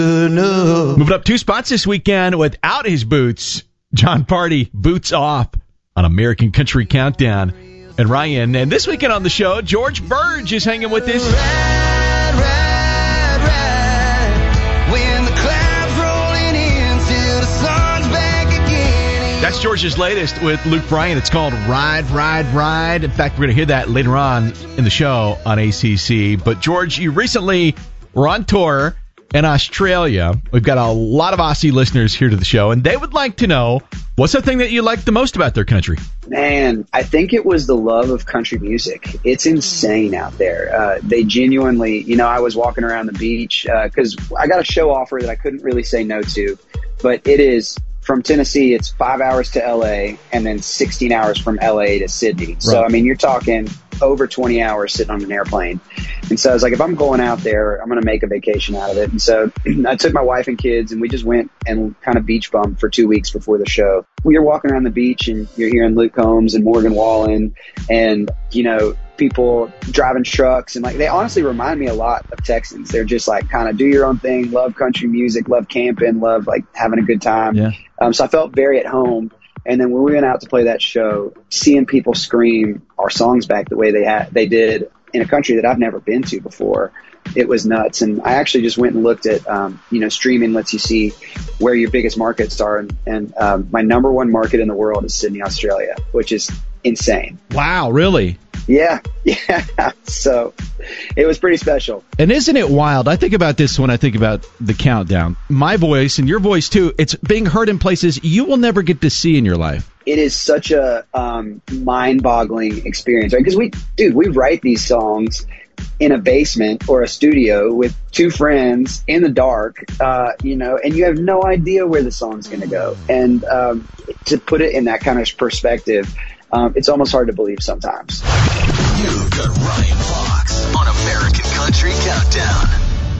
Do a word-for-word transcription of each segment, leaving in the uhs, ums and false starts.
No. Moving up two spots this weekend without his boots. John Party, Boots Off on American Country Countdown. And Ryan, and this weekend on the show, George Burge is hanging with us. Ride, ride, ride, when the clouds rolling in till the sun's back again. That's George's latest with Luke Bryan. It's called Ride, Ride, Ride. In fact, we're going to hear that later on in the show on A C C. But, George, you recently were on tour in Australia. We've got a lot of Aussie listeners here to the show, and they would like to know, what's the thing that you like the most about their country? Man, I think it was the love of country music. It's insane out there. Uh, they genuinely, you know, I was walking around the beach because uh, I got a show offer that I couldn't really say no to, but it is from Tennessee, it's five hours to L A and then sixteen hours from L A to Sydney. Right. So, I mean, you're talking over twenty hours sitting on an airplane. And so I was like, if I'm going out there, I'm going to make a vacation out of it. And so I took my wife and kids and we just went and kind of beach bumped for two weeks before the show. You're walking around the beach and you're hearing Luke Combs and Morgan Wallen and, you know, people driving trucks. And like, they honestly remind me a lot of Texans. They're just like kind of do your own thing, love country music, love camping, love like having a good time. Yeah. Um, so I felt very at home. And then when we went out to play that show, seeing people scream our songs back the way they had, they did in a country that I've never been to before, it was nuts. And I actually just went and looked at, um, you know, streaming lets you see where your biggest markets are. And, and um, my number one market in the world is Sydney, Australia, which is insane. Wow, really? Yeah, yeah. So it was pretty special. And isn't it wild? I think about this when I think about the countdown. My voice and your voice, too, it's being heard in places you will never get to see in your life. It is such a um, mind-boggling experience, right? Because we, dude, we write these songs in a basement or a studio with two friends in the dark, uh, you know, and you have no idea where the song's going to go. And um, to put it in that kind of perspective, um, it's almost hard to believe sometimes. You've got Ryan Fox on American Country Countdown.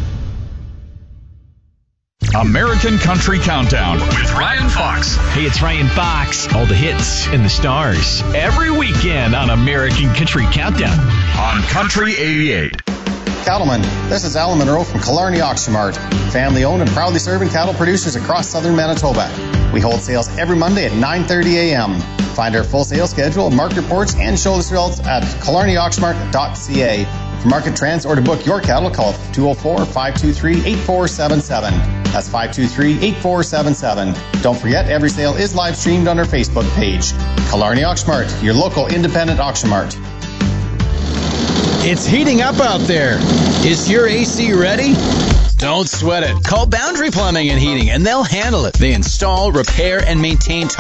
American Country Countdown with Ryan Fox. Hey, it's Ryan Fox. All the hits and the stars every weekend on American Country Countdown on Country eighty-eight. Cattlemen, this is Alan Monroe from Killarney Auction Mart, family owned and proudly serving cattle producers across southern Manitoba. We hold sales every Monday at nine thirty a.m. Find our full sales schedule, market reports, and show results at killarney auction mart dot c a. For market trends or to book your cattle, call two oh four, five two three, eight four seven seven. That's five two three, eight four seven seven. Don't forget, every sale is live streamed on our Facebook page. Killarney Auction Mart, your local independent auction mart. It's heating up out there. Is your A C ready? Don't sweat it. Call Boundary Plumbing and Heating, and they'll handle it. They install, repair, and maintain